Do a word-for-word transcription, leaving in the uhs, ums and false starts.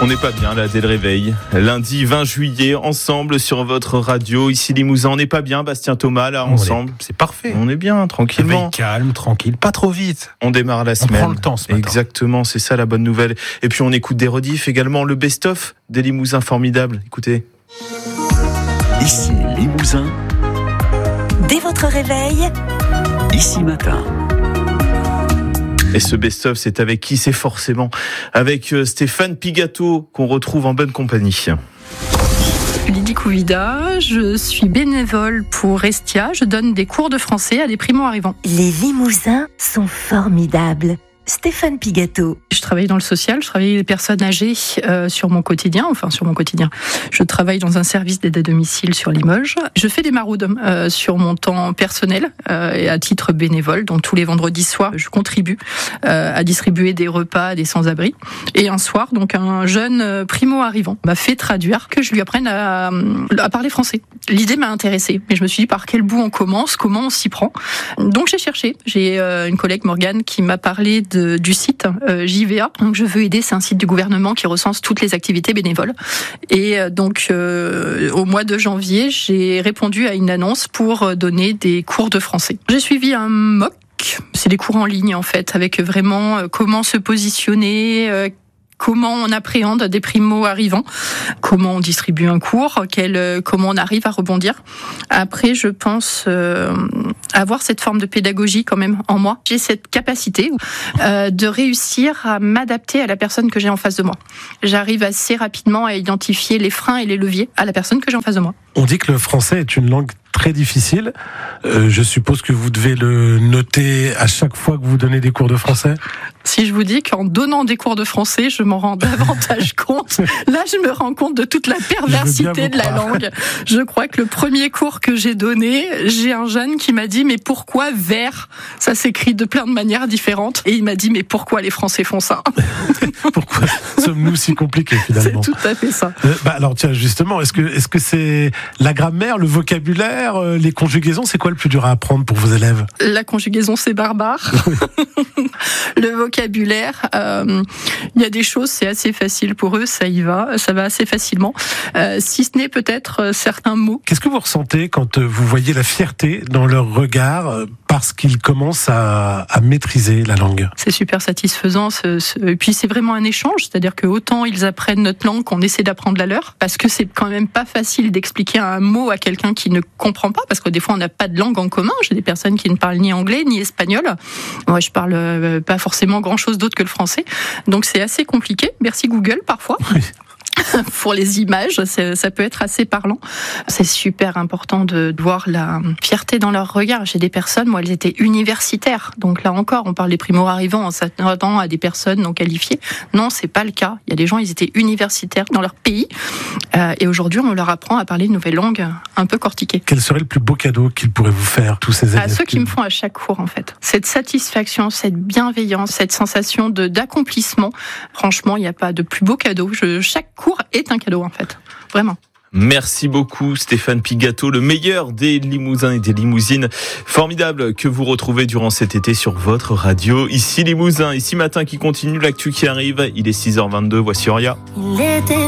On n'est pas bien là dès le réveil. Lundi vingt juillet, ensemble sur votre radio. Ici Limousin, on n'est pas bien, Bastien Thomas, là, on ensemble. Est... C'est parfait. On est bien, tranquillement. Réveil calme, tranquille, pas trop vite. On démarre la on semaine. On prend le temps ce matin. Exactement, c'est ça la bonne nouvelle. Et puis on écoute des rediffs également, le best-of des Limousins formidables. Écoutez. Ici Limousin. Dès votre réveil. Ici matin. Et ce best-of, c'est avec qui? C'est forcément avec Stéphane Pigato qu'on retrouve en bonne compagnie. Lydie Couvida, je suis bénévole pour Estia. Je donne des cours de français à des primo-arrivants. Les Limousins sont formidables. Stéphane Pigato. Je travaille dans le social, je travaille avec les personnes âgées euh, sur mon quotidien, enfin sur mon quotidien. Je travaille dans un service d'aide à domicile sur Limoges. Je fais des maraudes euh, sur mon temps personnel euh, et à titre bénévole. Donc tous les vendredis soirs, je contribue euh, à distribuer des repas à des sans-abri. Et un soir, donc un jeune primo-arrivant m'a fait traduire que je lui apprenne à, à parler français. L'idée m'a intéressée, mais je me suis dit par quel bout on commence, comment on s'y prend. Donc j'ai cherché. J'ai euh, une collègue Morgane qui m'a parlé de De, du site euh, J V A. Donc je veux aider, c'est un site du gouvernement qui recense toutes les activités bénévoles. Et euh, donc euh, au mois de janvier, j'ai répondu à une annonce pour donner des cours de français. J'ai suivi un M O C, c'est des cours en ligne en fait, avec vraiment euh, comment se positionner, euh, comment on appréhende des primo-arrivants, comment on distribue un cours, quel, comment on arrive à rebondir. Après, je pense euh, avoir cette forme de pédagogie quand même en moi. J'ai cette capacité euh, de réussir à m'adapter à la personne que j'ai en face de moi. J'arrive assez rapidement à identifier les freins et les leviers à la personne que j'ai en face de moi. On dit que le français est une langue très difficile. Euh, je suppose que vous devez le noter à chaque fois que vous donnez des cours de français. Si je vous dis qu'en donnant des cours de français, je m'en rends davantage compte. Là, je me rends compte de toute la perversité de la langue. Je crois que le premier cours que j'ai donné, j'ai un jeune qui m'a dit « Mais pourquoi vert ?» Ça s'écrit de plein de manières différentes. Et il m'a dit « Mais pourquoi les Français font ça ?» Pourquoi sommes-nous si compliqués finalement? C'est tout à fait ça. Euh, bah alors tiens, justement, est-ce que, est-ce que c'est la grammaire, le vocabulaire, euh, les conjugaisons? C'est quoi le plus dur à apprendre pour vos élèves? La conjugaison, c'est barbare. Le vocabulaire, il euh, y a des choses, c'est assez facile pour eux, ça y va, ça va assez facilement. Euh, si ce n'est peut-être euh, certains mots. Qu'est-ce que vous ressentez quand euh, vous voyez la fierté dans leur regard euh, parce qu'ils commencent à, à maîtriser la langue? C'est super satisfaisant. Ce, ce, et puis c'est vraiment un échange, c'est-à-dire que autant ils apprennent notre langue qu'on essaie d'apprendre la leur, parce que c'est quand même pas facile d'expliquer un mot à quelqu'un qui ne comprend pas, parce que des fois on n'a pas de langue en commun. J'ai des personnes qui ne parlent ni anglais ni espagnol. Moi, je parle euh, pas forcément grand-chose d'autre que le français, donc c'est assez compliqué. Merci Google parfois. Oui. Pour les images, ça peut être assez parlant. C'est super important de voir la fierté dans leur regard. J'ai des personnes, moi, elles étaient universitaires. Donc là encore, on parle des primo-arrivants en s'attendant à des personnes non qualifiées. Non, c'est pas le cas. Il y a des gens, ils étaient universitaires dans leur pays. Euh, et aujourd'hui, on leur apprend à parler une nouvelle langue un peu cortiquée. Quel serait le plus beau cadeau qu'ils pourraient vous faire, tous ces élèves? À ceux qui me font à chaque cours, en fait. Cette satisfaction, cette bienveillance, cette sensation de, d'accomplissement. Franchement, il n'y a pas de plus beau cadeau. Je, chaque cours est un cadeau en fait, vraiment. Merci beaucoup Stéphane Pigato, le meilleur des Limousins et des Limousines formidables que vous retrouvez durant cet été sur votre radio. Ici Limousin, ici matin qui continue, l'actu qui arrive, il est six heures vingt-deux, voici Auria.